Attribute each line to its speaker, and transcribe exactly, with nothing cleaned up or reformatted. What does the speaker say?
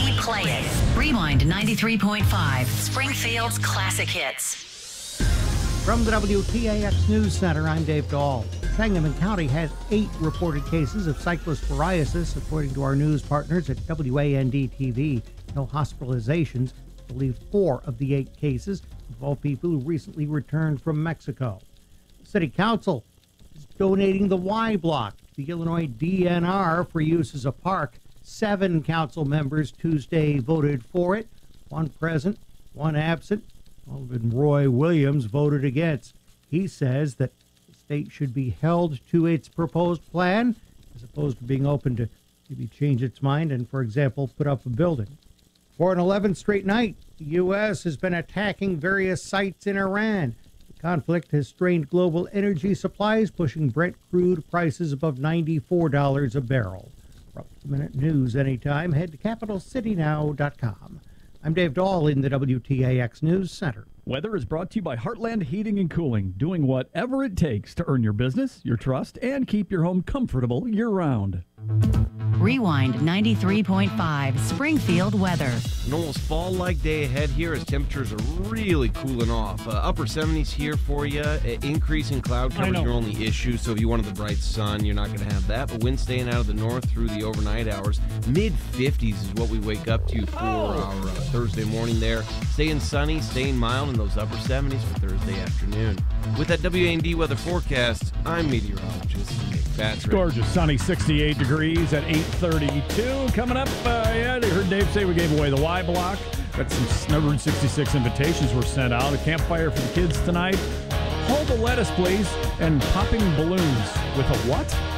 Speaker 1: We play it. Rewind ninety-three point five, Springfield's classic hits.
Speaker 2: From the W T A X News Center, I'm Dave Dahl. Sangamon County has eight reported cases of cyclosporiasis, according to our news partners at W A N D T V. No hospitalizations. I believe four of the eight cases involve people who recently returned from Mexico. The City Council is donating the Y Block to the Illinois D N R for use as a park. Seven council members Tuesday voted for it. One present, one absent. Alderman Roy Williams voted against. He says that the state should be held to its proposed plan as opposed to being open to maybe change its mind and, for example, put up a building. For an eleventh straight night, the U S has been attacking various sites in Iran. The conflict has strained global energy supplies, pushing Brent crude prices above ninety-four dollars a barrel. For up-to-the-minute news anytime, head to capital city now dot com. I'm Dave Dahl in the W T A X News Center.
Speaker 3: Weather is brought to you by Heartland Heating and Cooling, doing whatever it takes to earn your business, your trust, and keep your home comfortable year-round.
Speaker 1: Rewind ninety-three point five, Springfield weather.
Speaker 4: An almost fall-like day ahead here as temperatures are really cooling off. Uh, upper seventies here for you. Uh, increasing cloud cover is your only issue, so if you wanted the bright sun, you're not going to have that. But wind staying out of the north through the overnight hours. mid fifties is what we wake up to for oh. our uh, Thursday morning there. Staying sunny, staying mild in those upper seventies for Thursday afternoon. With that W A N D weather forecast, I'm meteorologist Nick Patrick.
Speaker 3: It's gorgeous, sunny, sixty-eight degrees at eight thirty-two. Coming up, uh, yeah, I heard Dave say we gave away the Y Block. Got some one hundred sixty-six invitations were sent out. A campfire for the kids tonight. Hold the lettuce, please. And popping balloons with a what?